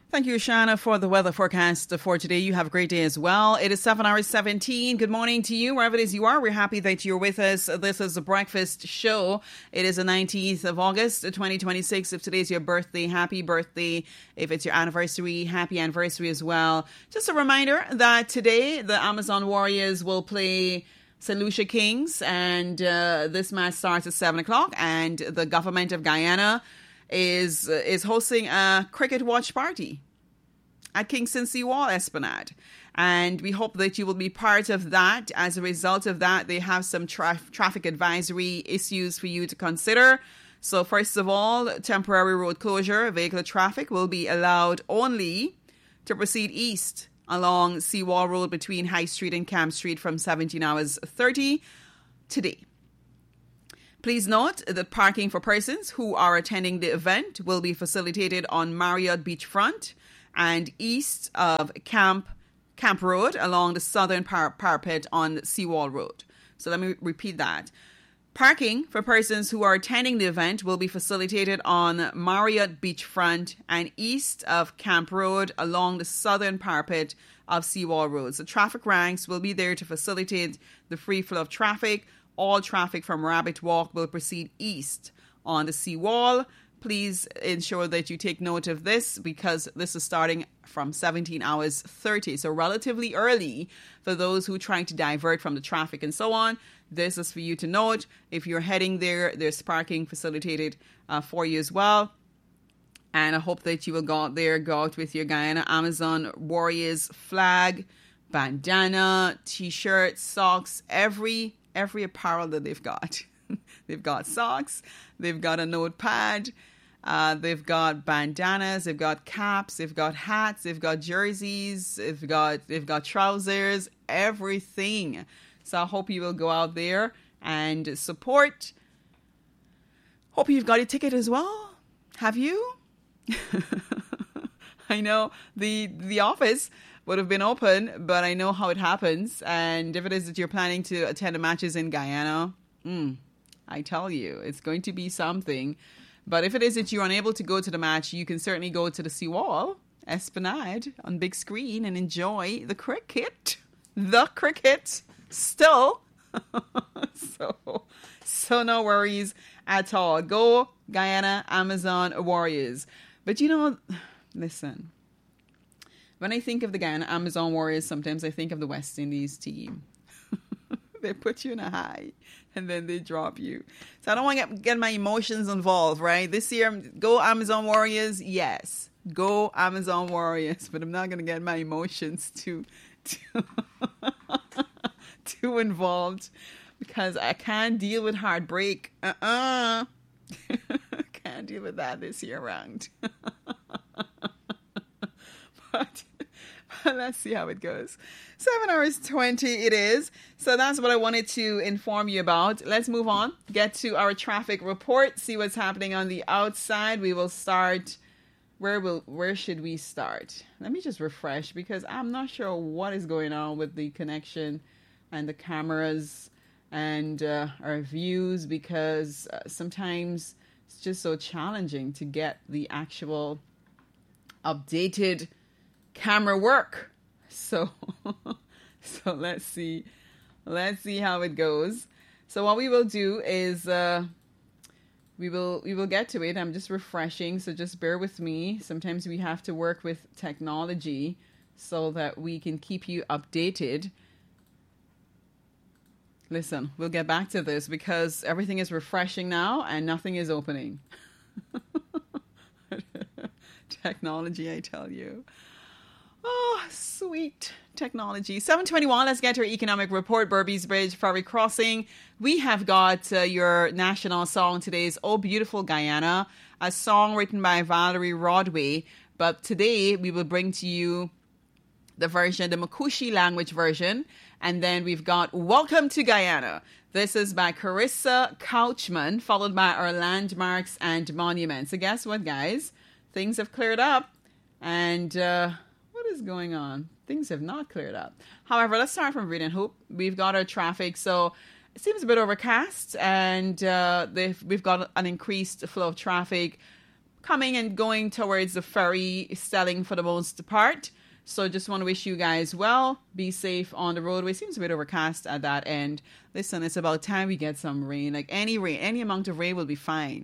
Thank you, Shana, for the weather forecast for today. You have a great day as well. It is 7 hours 17. Good morning to you, wherever it is you are. We're happy that you're with us. This is the Breakfast Show. It is the 19th of August, 2026. If today's your birthday, happy birthday. If it's your anniversary, happy anniversary as well. Just a reminder that today the Amazon Warriors will play St. Lucia Kings, and this match starts at 7 o'clock, and the government of Guyana is hosting a cricket watch party at Kingston Seawall Esplanade. And we hope that you will be part of that. As a result of that, they have some traffic advisory issues for you to consider. So first of all, temporary road closure. Vehicular traffic will be allowed only to proceed east along Seawall Road between High Street and Camp Street from 17 hours 30 today. Please note that parking for persons who are attending the event will be facilitated on Marriott Beachfront and east of Camp Road along the southern parapet on Seawall Road. So let me repeat that. Parking for persons who are attending the event will be facilitated on Marriott Beachfront and east of Camp Road along the southern parapet of Seawall Road. So traffic ranks will be there to facilitate the free flow of traffic. All traffic from Rabbit Walk will proceed east on the seawall. Please ensure that you take note of this because this is starting from 17 hours 30. So relatively early for those who are trying to divert from the traffic and so on. This is for you to note. If you're heading there, there's parking facilitated for you as well. And I hope that you will go out there, go out with your Guyana Amazon Warriors flag, bandana, t-shirt, socks, every apparel that they've got. They've got socks, they've got a notepad, they've got bandanas, they've got caps, they've got hats, they've got jerseys, they've got trousers, everything. So I hope you will go out there and support. Hope you've got a ticket as well. Have you? I know the office would have been open, but I know how it happens. And if it is that you're planning to attend the matches in Guyana, I tell you, it's going to be something. But if it is that you're unable to go to the match, you can certainly go to the Seawall Esplanade on big screen and enjoy the cricket. The cricket still. So no worries at all. Go Guyana Amazon Warriors. But listen. When I think of the Guyana Amazon Warriors, sometimes I think of the West Indies team. They put you in a high and then they drop you. So I don't want to get my emotions involved, right? This year, go Amazon Warriors. Yes, go Amazon Warriors. But I'm not going to get my emotions too involved because I can't deal with heartbreak. Can't deal with that this year round. But let's see how it goes. 7 hours 20 it is. So that's what I wanted to inform you about. Let's move on. Get to our traffic report. See what's happening on the outside. We will start. Where should we start? Let me just refresh because I'm not sure what is going on with the connection and the cameras and our views because sometimes it's just so challenging to get the actual updated camera work. So let's see how it goes. So what we will do is we will get to it. I'm just refreshing, so just bear with me. Sometimes we have to work with technology so that we can keep you updated. Listen, we'll get back to this because everything is refreshing now and nothing is opening. Technology, I tell you. Oh, sweet technology. 7:21, let's get to our economic report. Berbice Bridge, Ferry Crossing. We have got your national song today is Oh Beautiful Guyana, a song written by Valerie Rodway. But today we will bring to you the Makushi language version. And then we've got Welcome to Guyana. This is by Carissa Couchman, followed by our landmarks and monuments. So guess what, guys? Things have cleared up. And what is going on? Things have not cleared up. However, let's start from Reed and Hope. We've got our traffic. So it seems a bit overcast. And we've got an increased flow of traffic coming and going towards the ferry selling for the most part. So just want to wish you guys well. Be safe on the roadway. Seems a bit overcast at that end. Listen, it's about time we get some rain. Like any rain, any amount of rain will be fine.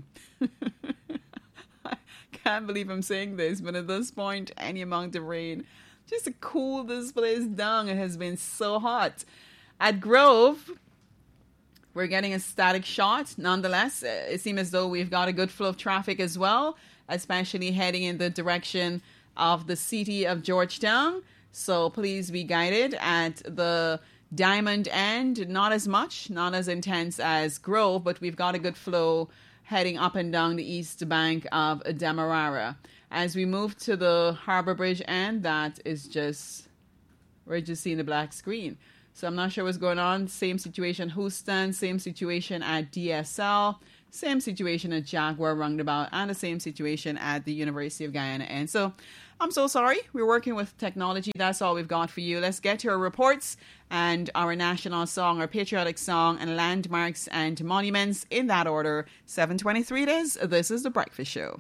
I can't believe I'm saying this, but at this point, any amount of rain, just to cool this place down. It has been so hot. At Grove, we're getting a static shot. Nonetheless, it seems as though we've got a good flow of traffic as well, especially heading in the direction of the city of Georgetown. So please be guided at the Diamond end. Not as much, not as intense as Grove, but we've got a good flow heading up and down the east bank of Demerara. As we move to the Harbor Bridge end, that is just, we're just seeing the black screen. So I'm not sure what's going on. Same situation Houston, same situation at DSL, same situation at Jaguar Roundabout, and the same situation at the University of Guyana. And so I'm so sorry. We're working with technology. That's all we've got for you. Let's get to our reports and our national song, our patriotic song, and landmarks and monuments in that order. 7:23 it is. This is The Breakfast Show.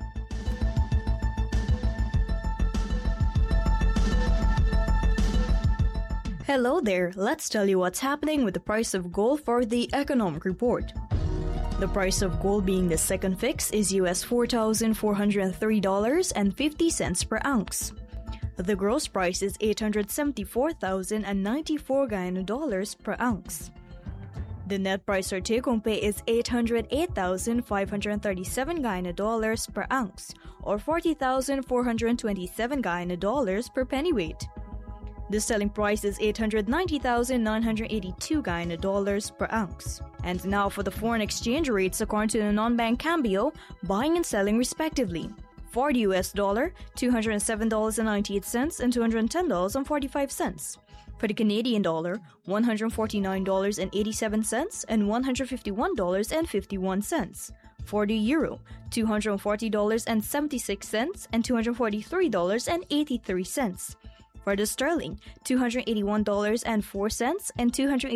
Hello there, let's tell you what's happening with the price of gold for the Economic Report. The price of gold being the second fix is US $4,403.50 per ounce. The gross price is $874,094 Guyana dollars per ounce. The net price or take-home pay is $808,537 Guyana dollars per ounce, or $40,427 Guyana dollars per pennyweight. The selling price is $890,982 Guyana dollars per ounce. And now for the foreign exchange rates according to the non-bank Cambio, buying and selling respectively. For the US dollar, $207.98 and $210.45. For the Canadian dollar, $149.87 and $151.51. For the euro, $240.76 and $243.83. For the sterling, $281.04 and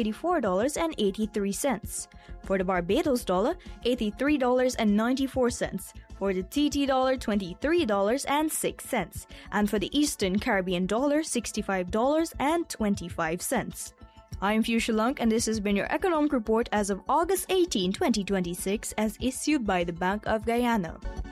$284.83. For the Barbados dollar, $83.94. For the TT dollar, $23.06. And for the Eastern Caribbean dollar, $65.25. I'm Fuchsia Lunk, and this has been your Economic Report as of August 18, 2026, as issued by the Bank of Guyana.